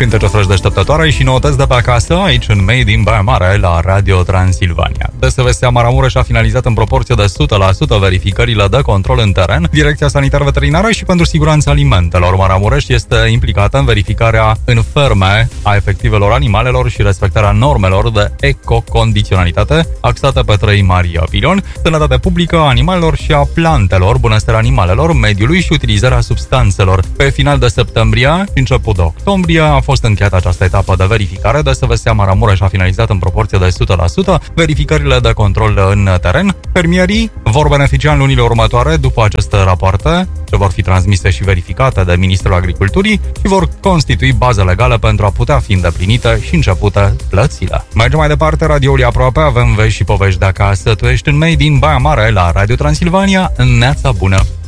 Cântece fresh deșteptătoare și noutăți de pe acasă, aici în Made in Baia Mare, la Radio Transilvania. DSVSA Maramureș a finalizat în proporție de 100% verificările de control în teren. Direcția Sanitar-Veterinară și pentru Siguranța Alimentelor Maramureș este implicată în verificarea în ferme a efectivelor animalelor și respectarea normelor de ecocondiționalitate axate pe 3 mari piloni: sănătatea publică a animalelor și a plantelor, bunăstarea animalelor, mediului și utilizarea substanțelor. Pe final de septembrie și început de octombrie a fost încheiată această etapă de verificare. DSVSA Maramureș a finalizat în proporție de 100% verificările de control în teren. Fermierii vor beneficia în lunile următoare după aceste rapoarte, ce vor fi transmise și verificate de Ministrul Agriculturii și vor constitui bază legală pentru a putea fi îndeplinite și începute plățile. Mergem mai departe, radioul aproape, avem vești și povești de acasă. Tu ești în Made in Baia Mare la Radio Transilvania. Neața bună!